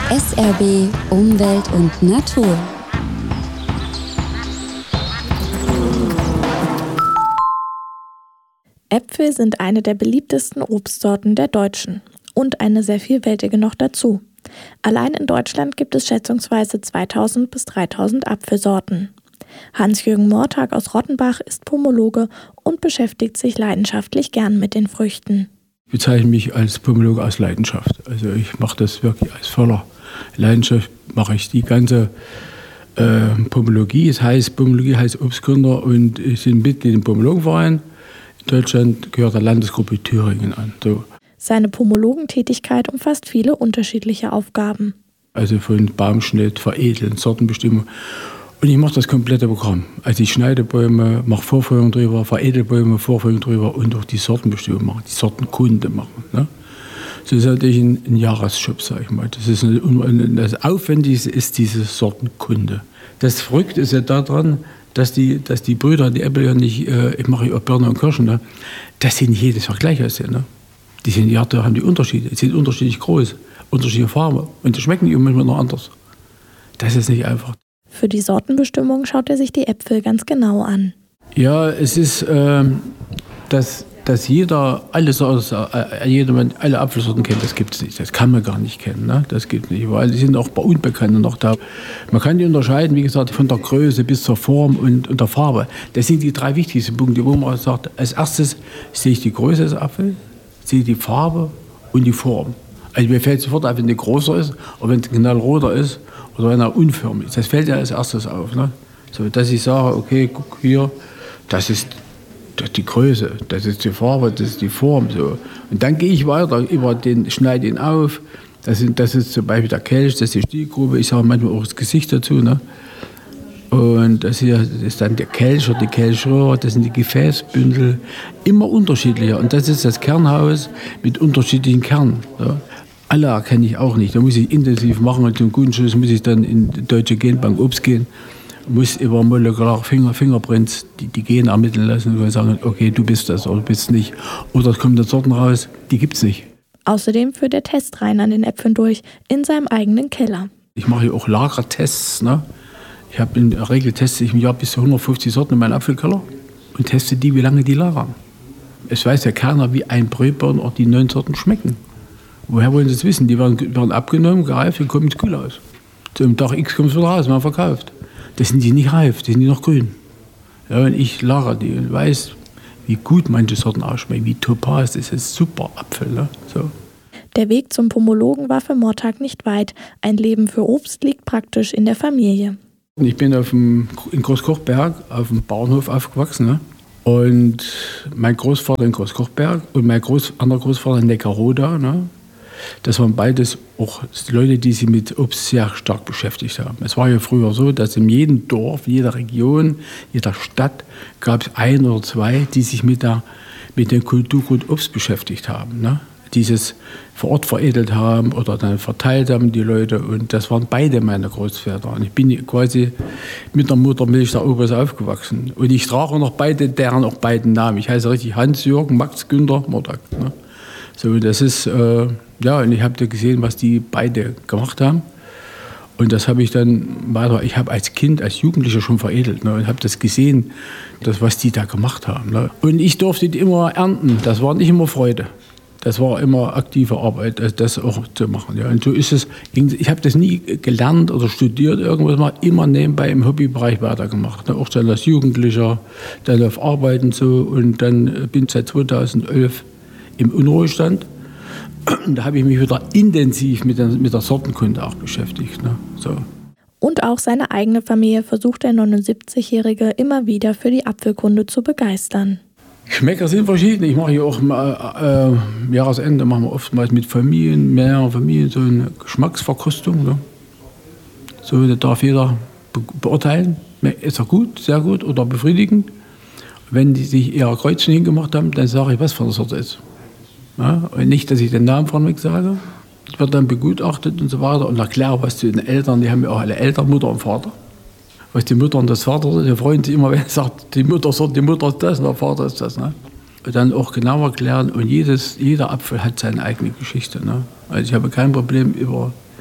SRB Umwelt und Natur. Äpfel sind eine der beliebtesten Obstsorten der Deutschen und eine sehr vielfältige noch dazu. Allein in Deutschland gibt es schätzungsweise 2000 bis 3000 Apfelsorten. Hans-Jürgen Mortag aus Rottenbach ist Pomologe und beschäftigt sich leidenschaftlich gern mit den Früchten. Ich bezeichne mich als Pomologe aus Leidenschaft. Also ich mache das wirklich als voller Leidenschaft, mache ich die ganze Pomologie. Pomologie heißt Obstgründer und ich bin Mitglied im Pomologenverein. In Deutschland gehört der Landesgruppe Thüringen an. So. Seine Pomologentätigkeit umfasst viele unterschiedliche Aufgaben. Also von Baumschnitt, Veredeln, Sortenbestimmung. Und ich mache das komplette Programm. Also ich schneide Bäume, mache Vorfeuerung drüber, veredel Bäume, Vorfeuerung drüber und auch die Sortenbestimmung machen, die Sortenkunde machen. Ne? Das ist natürlich ein Jahresjob, sage ich mal. Das Aufwendigste ist diese Sortenkunde. Das Verrückte ist ja daran, dass die Brüder, die Äpfel ja nicht, ich mache ja auch Birnen und Kirschen, ne? Dass sie nicht jedes Jahr gleich aussehen. Ne? Da haben die Unterschiede, sie sind unterschiedlich groß, unterschiedliche Farben und die schmecken die manchmal noch anders. Das ist nicht einfach. Für die Sortenbestimmung schaut er sich die Äpfel ganz genau an. Ja, es ist, dass jeder alle Apfelsorten kennt, das gibt es nicht. Das kann man gar nicht kennen. Ne? Das gibt nicht, weil die sind auch bei Unbekannten noch da. Man kann die unterscheiden, wie gesagt, von der Größe bis zur Form und der Farbe. Das sind die drei wichtigsten Punkte, wo man sagt, als erstes sehe ich die Größe des Apfels, sehe die Farbe und die Form. Also mir fällt sofort auf, wenn der größer ist oder wenn es knallroter ist oder wenn er unförmig ist. Das fällt ja als erstes auf. Ne? So, dass ich sage, okay, guck hier, das ist die Größe, das ist die Farbe, das ist die Form. So. Und dann gehe ich weiter, schneide ihn auf. Das ist zum Beispiel der Kelch, das ist die Stielgrube. Ich sage manchmal auch das Gesicht dazu. Ne? Und das hier ist dann der Kelch oder die Kelchröhre, das sind die Gefäßbündel. Immer unterschiedlicher. Und das ist das Kernhaus mit unterschiedlichen Kernen. So. Alle erkenne ich auch nicht. Da muss ich intensiv machen. Und zum guten Schluss muss ich dann in die Deutsche Genbank Obst gehen. Muss über molekulare Fingerprints die Gene ermitteln lassen und sagen, okay, du bist das oder du bist nicht. Oder es kommen da Sorten raus, die gibt es nicht. Außerdem führt er Testreihen an den Äpfeln durch in seinem eigenen Keller. Ich mache hier auch Lagertests. Ne? Ich habe in der Regel teste ich im Jahr bis zu 150 Sorten in meinem Apfelkeller und teste die, wie lange die lagern. Es weiß ja keiner, wie ein Brötbaum auch die 9 Sorten schmecken. Woher wollen Sie es wissen? Die werden abgenommen, gereift und kommen ins Kühlhaus. Zum Tag X kommt es wieder raus, man verkauft. Das sind die nicht reif, das sind die noch grün. Ja, und ich lagere die und weiß, wie gut manche Sorten ausschmecken, wie Topaz, das ist super Apfel. Ne? So. Der Weg zum Pomologen war für Mortag nicht weit. Ein Leben für Obst liegt praktisch in der Familie. Ich bin in Großkochberg auf dem Bauernhof aufgewachsen. Ne? Und mein Großvater in Großkochberg und mein anderer Großvater in Neckarroda. Ne? Das waren beides auch Leute, die sich mit Obst sehr stark beschäftigt haben. Es war ja früher so, dass in jedem Dorf, jeder Region, jeder Stadt gab es 1 oder 2, die sich mit dem Kulturgut Obst beschäftigt haben. Ne? Dieses vor Ort veredelt haben oder dann verteilt haben die Leute. Und das waren beide meine Großväter. Und ich bin quasi mit der Muttermilch der Opas aufgewachsen. Und ich trage noch deren beiden Namen. Ich heiße richtig Hans-Jürgen, Max Günther Mortag. Ne? So, das ist, und ich habe da gesehen, was die beide gemacht haben. Und das habe ich dann weiter, ich habe als Kind, als Jugendlicher schon veredelt. Ne, und habe das gesehen, was die da gemacht haben. Ne. Und ich durfte die immer ernten. Das war nicht immer Freude. Das war immer aktive Arbeit, das auch zu machen. Ja. Und so ist es. Ich habe das nie gelernt oder studiert, irgendwas mal, immer nebenbei im Hobbybereich weitergemacht. Ne. Auch dann als Jugendlicher, dann auf Arbeiten so. Und dann bin ich seit 2011 im Unruhestand. Da habe ich mich wieder intensiv mit der Sortenkunde auch beschäftigt. Ne? So. Und auch seine eigene Familie versucht der 79-Jährige immer wieder für die Apfelkunde zu begeistern. Geschmäcker sind verschieden. Ich mache hier auch Jahresende machen wir oftmals mit mehreren Familien so eine Geschmacksverkostung. Ne? So, da darf jeder beurteilen, ist er gut, sehr gut oder befriedigend. Wenn die sich eher Kreuzchen hingemacht haben, dann sage ich, was für eine Sorte ist. Ja, und nicht, dass ich den Namen von mir sage. Es wird dann begutachtet und so weiter und erkläre was zu den Eltern. Die haben ja auch alle Eltern, Mutter und Vater. Was die Mutter und das Vater sind, die freuen sich immer, wenn er sagt, die Mutter ist das und der Vater ist das. Ne? Und dann auch genau erklären. Und jeder Apfel hat seine eigene Geschichte. Ne? Also ich habe kein Problem, über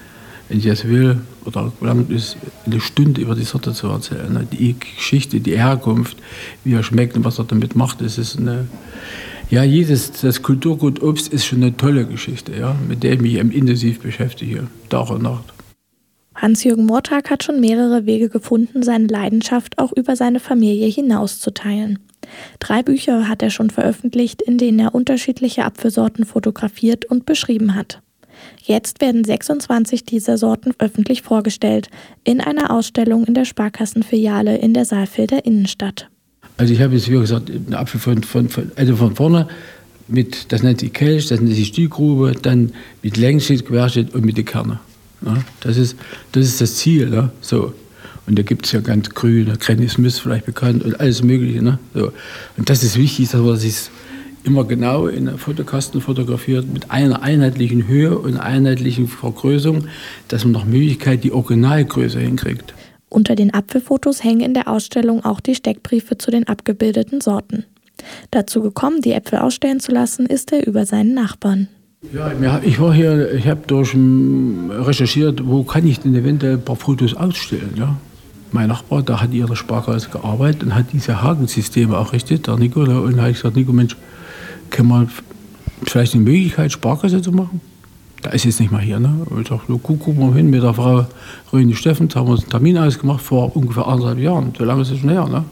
wenn ich das will, oder lang ist, eine Stunde über die Sorte zu erzählen. Ne? Die Geschichte, die Herkunft, wie er schmeckt und was er damit macht, das ist eine. Ja, das Kulturgut Obst ist schon eine tolle Geschichte, ja, mit der ich mich intensiv beschäftige, Tag und Nacht. Hans-Jürgen Mortag hat schon mehrere Wege gefunden, seine Leidenschaft auch über seine Familie hinaus zu teilen. 3 Bücher hat er schon veröffentlicht, in denen er unterschiedliche Apfelsorten fotografiert und beschrieben hat. Jetzt werden 26 dieser Sorten öffentlich vorgestellt, in einer Ausstellung in der Sparkassenfiliale in der Saalfelder Innenstadt. Also ich habe jetzt, wie gesagt, einen Apfel von vorne, mit, das nennt sich Kelch, das nennt sich Stielgrube, dann mit Längsschnitt, Querschnitt und mit den Kernen. Ja, das ist das Ziel. Ja, so. Und da gibt es ja ganz grüne, Granny Smith vielleicht bekannt und alles Mögliche. Ne? So. Und das ist wichtig, dass man sich immer genau in der Fotokasten fotografiert, mit einer einheitlichen Höhe und einer einheitlichen Vergrößerung, dass man nach Möglichkeit die Originalgröße hinkriegt. Unter den Apfelfotos hängen in der Ausstellung auch die Steckbriefe zu den abgebildeten Sorten. Dazu gekommen, die Äpfel ausstellen zu lassen, ist er über seinen Nachbarn. Ja, ich war hier, ich habe recherchiert, wo kann ich denn eventuell ein paar Fotos ausstellen. Ja? Mein Nachbar, der hat in der Sparkasse gearbeitet und hat diese Hagensysteme errichtet, der Nico. Und da habe ich gesagt, Nico, Mensch, können wir vielleicht eine Möglichkeit, Sparkasse zu machen? Da ist jetzt nicht mal hier. Ne? Und ich dachte, gucken wir hin mit der Frau Röni Steffens, haben wir uns einen Termin ausgemacht vor ungefähr 1,5 Jahren. So lange ist es schon her. Ne?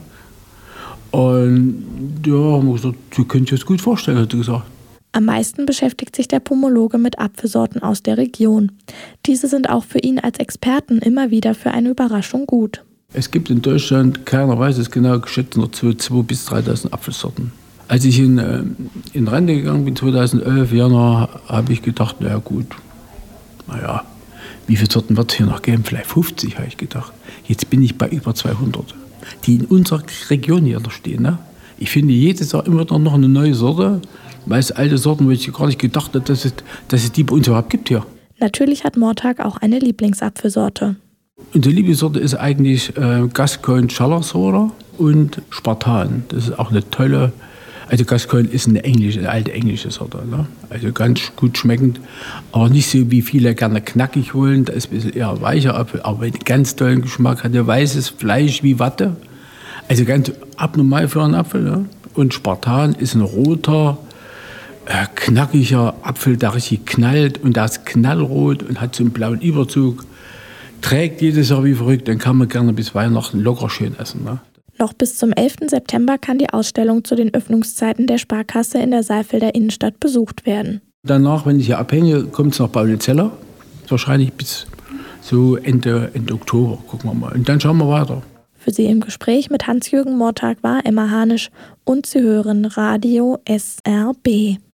Und ja, haben wir gesagt, Sie können sich das gut vorstellen, hat sie gesagt. Am meisten beschäftigt sich der Pomologe mit Apfelsorten aus der Region. Diese sind auch für ihn als Experten immer wieder für eine Überraschung gut. Es gibt in Deutschland, keiner weiß es genau, geschätzt nur 2.000 bis 3.000 Apfelsorten. Als ich in Rente gegangen bin, 2011, Januar, habe ich gedacht, naja gut, wie viele Sorten wird es hier noch geben? Vielleicht 50, habe ich gedacht. Jetzt bin ich bei über 200, die in unserer Region hier noch stehen. Ne? Ich finde jedes Jahr immer noch eine neue Sorte, weil es alte Sorten, wo ich gar nicht gedacht habe, dass es die bei uns überhaupt gibt hier. Natürlich hat Mortag auch eine Lieblingsapfelsorte. Unsere Lieblingssorte ist eigentlich Gascoigne Challersorte und Spartan. Das ist auch eine tolle. Also Gascoigne ist eine alte englische Sorte. Ne? Also ganz gut schmeckend, aber nicht so, wie viele gerne knackig wollen. Da ist ein bisschen eher weicher Apfel, aber einen ganz tollen Geschmack. Hat ja weißes Fleisch wie Watte. Also ganz abnormal für einen Apfel. Ne? Und Spartan ist ein roter, knackiger Apfel, der richtig knallt. Und der ist knallrot und hat so einen blauen Überzug. Trägt jedes Jahr wie verrückt. Dann kann man gerne bis Weihnachten locker schön essen. Ne? Noch bis zum 11. September kann die Ausstellung zu den Öffnungszeiten der Sparkasse in der Saalfelder Innenstadt besucht werden. Danach, wenn ich hier abhänge, kommt es nach Baulizeller. Wahrscheinlich bis so Ende Oktober. Gucken wir mal. Und dann schauen wir weiter. Für Sie im Gespräch mit Hans-Jürgen Mortag war Emma Hanisch und Sie hören Radio SRB.